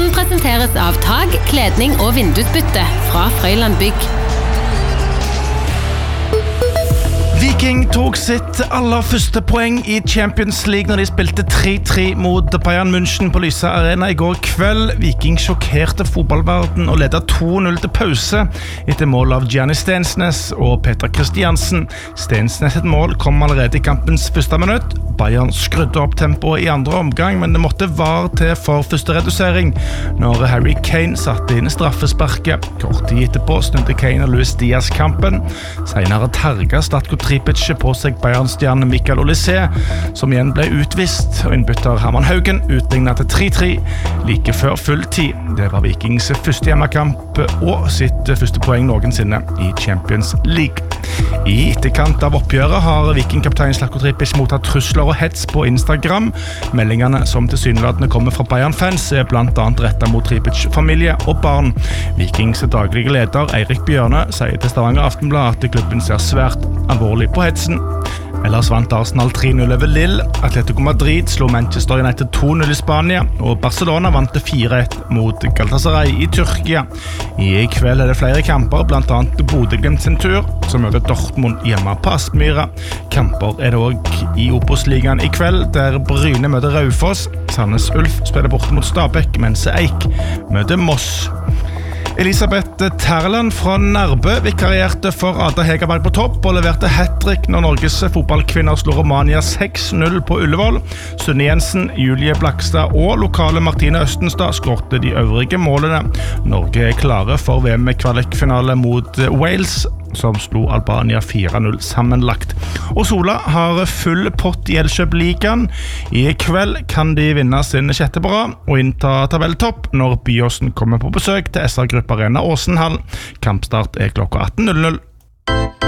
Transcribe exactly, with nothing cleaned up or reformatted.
Podden presenteres av tag, kledning og vindusbytte fra Frøyland Bygg. Viking tok sitt aller første poeng i Champions League når de spilte tre tre mot Bayern München på Lyse Arena i går kveld. Viking sjokkerte fotballverden og ledet to null til pause etter mål av Gianni Stensnes og Peter Christiansen. Stensnes et mål kom allerede i kampens første minutt. Bayern skrudde opp tempoet i andre omgang, men det måtte var til for første redusering når Harry Kane satte inn straffesparket. Kort tid etterpå snudde Kane og Luis Diaz kampen. Senere terga Zlatko Tripic på seg Bayern-stjernen Mikael Olise, som igjen ble utvist, og innbytter Herman Haugen utlignet til tre tre like før full tid. Det var Vikings første hjemmekamp og sitt første poeng noensinne i Champions League. I etterkant av oppgjøret har Viking-kaptein Zlatko Tripic mottatt trusler og hets på Instagram. Meldingene som tilsynelatende kommer fra Bayern-fans er blant annet rettet mot Tripic familie og barn. Vikings daglige leder Eirik Bjørne sier til Stavanger Aftenblad at klubben ser svært alvorlig på hetsen. Ellers vant Arsenal tre null over Lille, Atletico Madrid slo Manchester United to null i Spania, og Barcelona vant fire ett mot Galatasaray i Tyrkia. I kveld er det flere kamper, blant annet Bodø/Glimt sin tur, som møter Dortmund hjemme på Aspmyra. Kamper er det også i Obos-ligaen i kveld, der Bryne møter Raufoss, Sandnes Ulf spiller borte mot Stabæk, mens Eik møter Moss. Elisabeth Terland fra Nærbø vikarierte for Ada Hegerberg på topp og leverte hat-trick når Norges fotballkvinner slo Romania seks null på Ullevål. Sunne Jensen, Julie Blakstad og lokale Martine Østenstad skårte de øvrige målene. Norge er klare for V M-kvalikfinale mot Wales, som slo Albania fire null sammenlagt. Og Sola har full pott i Elkjøp-ligaen. I kveld kan de vinne sin sjette på rad og innta tabelltopp når Byåsen kommer på besøk til S R Gruppe Arena Åsenhall. Kampstart er klokka atten null null.